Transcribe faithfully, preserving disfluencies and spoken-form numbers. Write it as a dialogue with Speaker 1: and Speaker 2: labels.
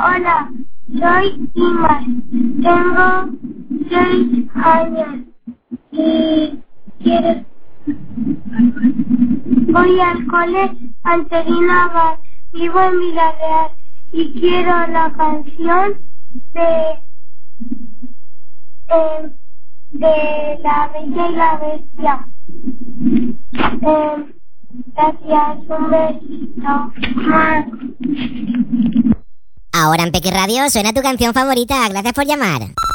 Speaker 1: Hola, soy Dimas, tengo seis años y quiero... Voy al cole Angelina Bar, vivo en Villarreal y quiero la canción de, eh, de La Bella y la Bestia. Eh, gracias, un besito.
Speaker 2: Ahora en Peque Radio suena tu canción favorita. Gracias por llamar.